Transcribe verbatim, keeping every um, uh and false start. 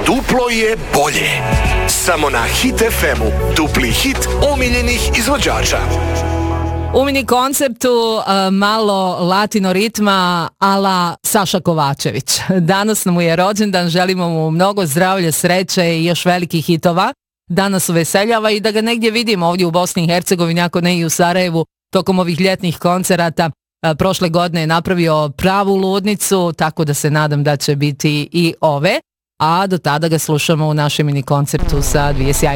Duplo je bolje. Samo na Hit F M-u. Dupli hit omiljenih izvođača. U mini konceptu uh, malo latino ritma ala Saša Kovačević. Danas mu je rođendan, želimo mu mnogo zdravlja, sreće i još velikih hitova. Danas uveseljava i da ga negdje vidimo ovdje u Bosni i Hercegovini, ako ne i u Sarajevu, tokom ovih ljetnih koncerata. Uh, prošle godine je napravio pravu ludnicu, tako da se nadam da će biti i ove. A do tada ga slušamo u našem mini koncertu sa dvije sjajne